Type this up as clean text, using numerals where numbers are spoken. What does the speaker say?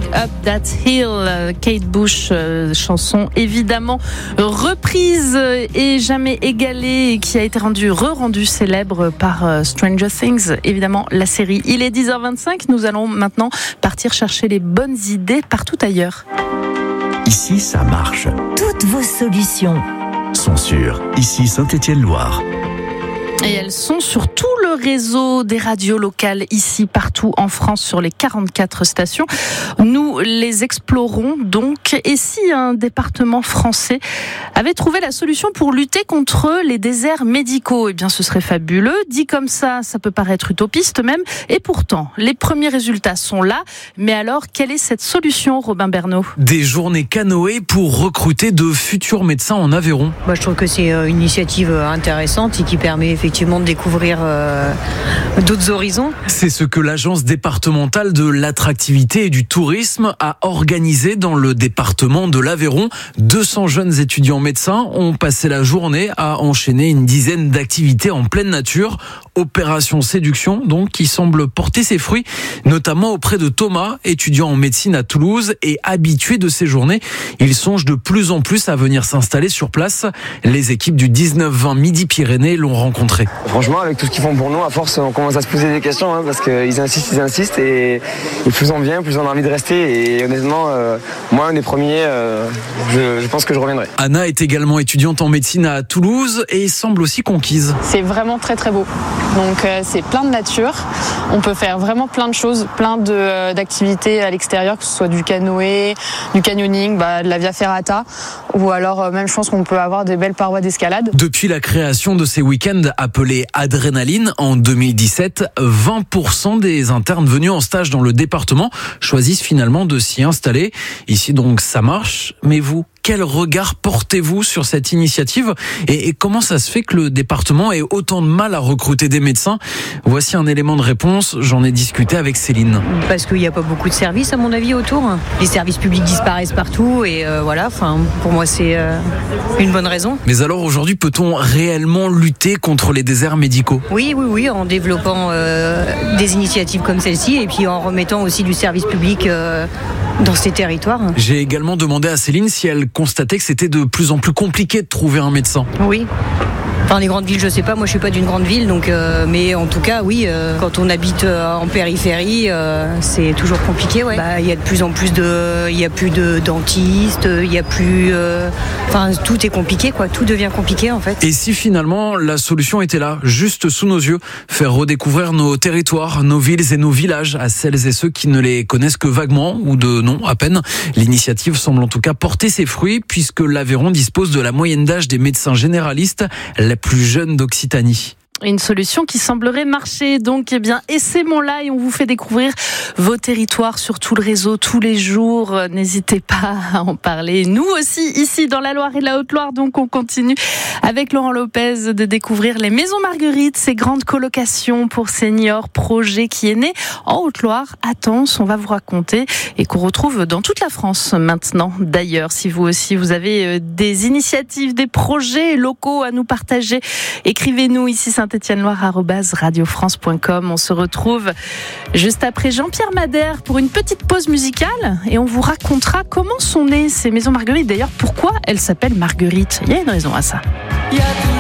Up That Hill, Kate Bush, chanson évidemment reprise et jamais égalée, qui a été rendue célèbre par Stranger Things, évidemment la série. Il est 10h25, nous allons maintenant partir chercher les bonnes idées partout ailleurs. Ici, ça marche. Toutes vos solutions Sont sûres. Ici, Saint-Étienne-Loire. Et elles sont sur tout le réseau des radios locales, ici, partout en France, sur les 44 stations. Nous les explorons donc. Et si un département français avait trouvé la solution pour lutter contre les déserts médicaux, eh bien ce serait fabuleux. Dit comme ça peut paraître utopiste même. Et pourtant, les premiers résultats sont là. Mais alors, quelle est cette solution, Robin Bernot ? Des journées canoë pour recruter de futurs médecins en Aveyron. Je trouve que c'est une initiative intéressante et qui permet effectivement de découvrir d'autres horizons. C'est ce que l'agence départementale de l'attractivité et du tourisme a organisé dans le département de l'Aveyron. 200 jeunes étudiants médecins ont passé la journée à enchaîner une dizaine d'activités en pleine nature. Opération séduction, donc, qui semble porter ses fruits, notamment auprès de Thomas, étudiant en médecine à Toulouse et habitué de ces journées. Il songe de plus en plus à venir s'installer sur place. Les équipes du 19-20 Midi-Pyrénées l'ont rencontré. Franchement, avec tout ce qu'ils font pour nous, à force, on commence à se poser des questions, parce qu'ils insistent, et plus on vient, plus on a envie de rester. Et honnêtement, moi, un des premiers, je pense que je reviendrai. Anna est également étudiante en médecine à Toulouse et semble aussi conquise. C'est vraiment très très beau. Donc c'est plein de nature. On peut faire vraiment plein de choses, plein d'activités à l'extérieur, que ce soit du canoë, du canyoning, de la via ferrata, ou alors même je pense qu'on peut avoir des belles parois d'escalade. Depuis la création de ces week-ends appelés Adrénaline en 2017, 20% des internes venus en stage dans le département choisissent finalement de s'y installer. Ici donc ça marche, mais vous, quel regard portez-vous sur cette initiative et comment ça se fait que le département ait autant de mal à recruter des médecins ? Voici un élément de réponse, j'en ai discuté avec Céline. Parce qu'il n'y a pas beaucoup de services à mon avis autour. Les services publics disparaissent partout et pour moi c'est une bonne raison. Mais alors aujourd'hui, peut-on réellement lutter contre les déserts médicaux ? Oui, en développant des initiatives comme celle-ci et puis en remettant aussi du service public dans ces territoires. J'ai également demandé à Céline si elle constatait que c'était de plus en plus compliqué de trouver un médecin. Oui. Enfin, les grandes villes, je sais pas, moi je suis pas d'une grande ville, donc mais en tout cas, oui, quand on habite en périphérie, c'est toujours compliqué, ouais. Il y a de plus en plus il y a plus de dentistes, il y a plus, tout est compliqué, quoi, tout devient compliqué en fait. Et si finalement la solution était là, juste sous nos yeux, faire redécouvrir nos territoires, nos villes et nos villages à celles et ceux qui ne les connaissent que vaguement ou de nom à peine. L'initiative semble en tout cas porter ses fruits puisque l'Aveyron dispose de la moyenne d'âge des médecins généralistes la plus jeune d'Occitanie. Une solution qui semblerait marcher. Donc, essaimons-la et on vous fait découvrir vos territoires sur tout le réseau tous les jours. N'hésitez pas à en parler. Nous aussi, ici, dans la Loire et la Haute-Loire. Donc, on continue avec Laurent Lopez de découvrir les Maisons Marguerite, ces grandes colocations pour seniors, projet qui est né en Haute-Loire. Attends, on va vous raconter et qu'on retrouve dans toute la France maintenant. D'ailleurs, si vous aussi, vous avez des initiatives, des projets locaux à nous partager, écrivez-nous ici saint-étienne-loire@radiofrance.com. On se retrouve juste après Jean-Pierre Madère pour une petite pause musicale et on vous racontera comment sont nées ces Maisons Marguerite. D'ailleurs, pourquoi elles s'appellent Marguerite. Il y a une raison à ça.